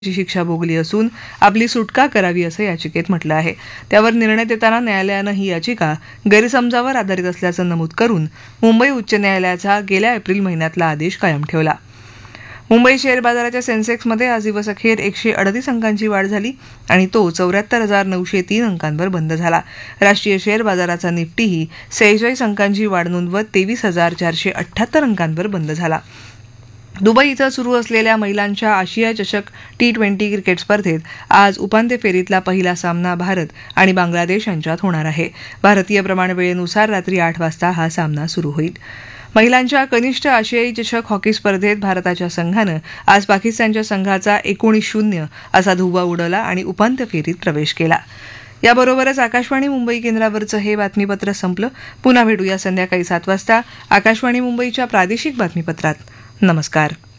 ची शिक्षा भोगली असून आपली सुटका करावी असं याचिकेत म्हटलं आहे. त्यावर निर्णय देताना न्यायालयानं ही याचिका गैरसमजावर आधारित असल्याचं नमूद करून मुंबई उच्च न्यायालयाचा गेल्या एप्रिल महिन्यातला आदेश कायम ठेवला. मुंबई शेअर बाजाराच्या सेन्सेक्समध्ये आज दिवसअखेर 138 अंकांची वाढ झाली आणि तो 74,903 अंकांवर बंद झाला. राष्ट्रीय शेअर बाजाराचा निफ्टीही 46 अंकांची वाढ नोंदवत 23,478 अंकांवर बंद झाला. दुबई इथं सुरू असलेल्या महिलांच्या आशिया चषक T20 क्रिकेट स्पर्धेत आज उपांत्य फेरीतला पहिला सामना भारत आणि बांगलादेश यांच्यात होणार आहे. भारतीय प्रमाणवेळेनुसार रात्री 8 वाजता हा सामना सुरू होईल. महिलांच्या कनिष्ठ आशियाई चषक हॉकी स्पर्धेत भारताच्या संघानं आज पाकिस्तानच्या संघाचा 19-0 असा धुव्वा उडवला आणि उपांत्य फेरीत प्रवेश केला. याबरोबरच आकाशवाणी मुंबई केंद्रावरचं हे बातमीपत्र संपलं. पुन्हा भेटूया संध्याकाळी 7 वाजता आकाशवाणी मुंबईच्या प्रादेशिक बातमीपत्रात. नमस्कार.